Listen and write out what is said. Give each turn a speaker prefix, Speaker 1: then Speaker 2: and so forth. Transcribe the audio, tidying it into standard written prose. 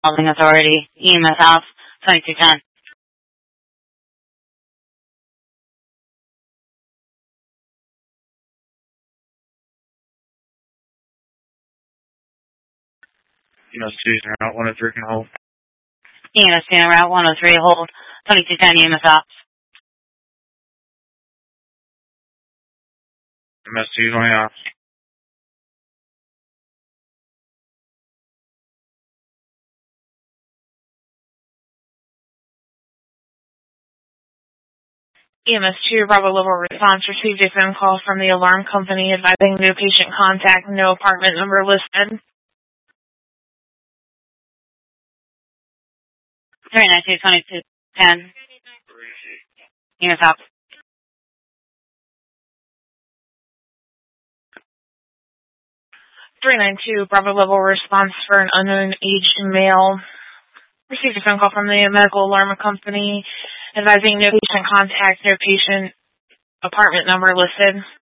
Speaker 1: Housing Authority, EMS House, 2210.
Speaker 2: EMS 2 is Route 103 can hold.
Speaker 1: EMS 2 Route 103, hold, 2210 EMS House.
Speaker 2: EMS 2 is only off.
Speaker 3: EMS 2, Bravo level response, received a phone call from the alarm company advising no patient contact, no apartment number listed.
Speaker 1: 392-2210. EMS House.
Speaker 3: 392, Bravo level response for an unknown aged male. Received a phone call from the medical alarm company advising no patient contact, no patient apartment number listed.